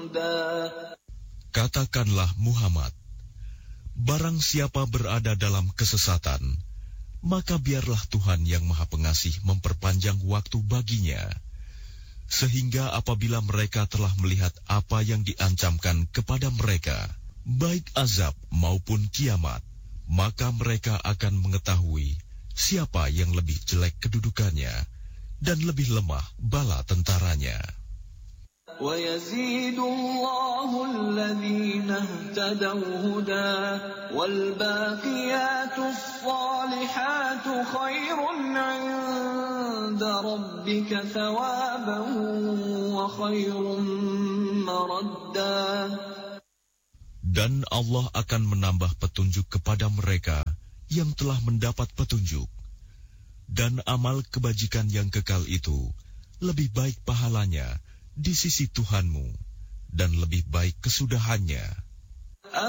هدى. Katakanlah Muhammad, barang siapa berada dalam kesesatan, maka biarlah Tuhan yang Maha Pengasih memperpanjang waktu baginya, sehingga apabila mereka telah melihat apa yang diancamkan kepada mereka, baik azab maupun kiamat, maka mereka akan mengetahui siapa yang lebih jelek kedudukannya dan lebih lemah bala tentaranya. وَيَزِيدُ اللَّهُ الَّذِينَ اهْتَدَوْا هُدًى وَالْبَاقِيَاتُ الصَّالِحَاتُ خَيْرٌ عِندَ رَبِّكَ ثَوَابًا وَخَيْرٌ مَّرَدًّا. Dan Allah akan menambah petunjuk kepada mereka yang telah mendapat petunjuk. Dan amal kebajikan yang kekal itu lebih baik pahalanya di sisi Tuhanmu, dan lebih baik kesudahannya.